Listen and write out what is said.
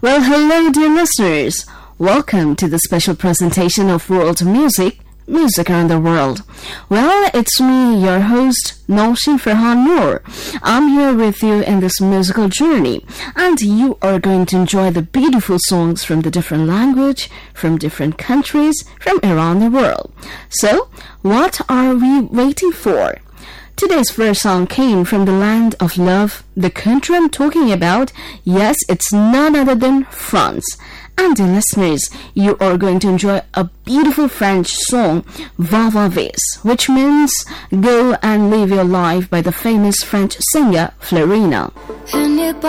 Well, hello, dear listeners. Welcome to the special presentation of World Music Around the World. Well, it's me, your host, Noshin Farhan Noor. I'm here with you in this musical journey, and you are going to enjoy the beautiful songs from the different language, from different countries, from around the world. So, what are we waiting for? Today's first song came from the land of love, the country I'm talking about. Yes, it's none other than France. And dear listeners, you are going to enjoy a beautiful French song, Va Va Vis, which means Go and Live Your Life by the famous French singer Florina.